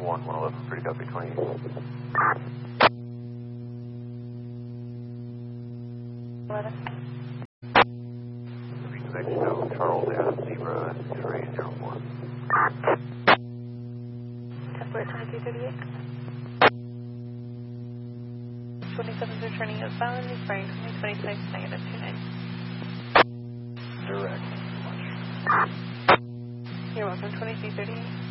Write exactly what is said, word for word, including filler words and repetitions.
one, one eleven, pretty copy, twenty. eleven. Mexico, Charles, Adam, Zebra, and three zero four. Template twenty-three thirty-eight. twenty-seven's returning outbound, expiring twenty twenty-six, negative two nine. Direct. You're welcome, twenty-three thirty-eight.